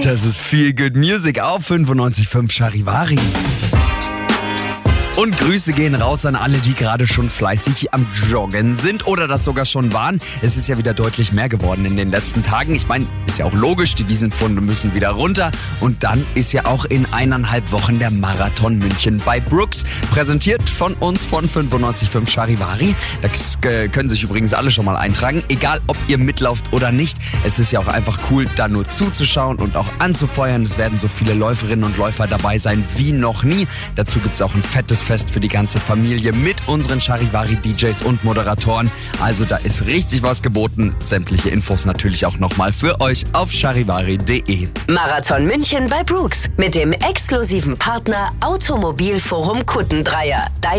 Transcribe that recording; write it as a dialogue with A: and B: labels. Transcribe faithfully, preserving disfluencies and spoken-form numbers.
A: Das ist Feel Good Music auf fünfundneunzig Komma fünf Charivari. Und Grüße gehen raus an alle, die gerade schon fleißig am Joggen sind oder das sogar schon waren. Es ist ja wieder deutlich mehr geworden in den letzten Tagen. Ich meine, ist ja auch logisch, die Wiesenpfunde müssen wieder runter. Und dann ist ja auch in eineinhalb Wochen der Marathon München bei Brooks. Präsentiert von uns von fünfundneunzig Komma fünf Charivari. Da können sich übrigens alle schon mal eintragen. Egal, ob ihr mitlauft oder nicht. Es ist ja auch einfach cool, da nur zuzuschauen und auch anzufeuern. Es werden so viele Läuferinnen und Läufer dabei sein wie noch nie. Dazu gibt es auch ein fettes Fest für die ganze Familie mit unseren Charivari-D Js und Moderatoren. Also da ist richtig was geboten. Sämtliche Infos natürlich auch nochmal für euch auf charivari punkt de.
B: Marathon München bei Brooks mit dem exklusiven Partner Automobilforum Kuttendreier. Dein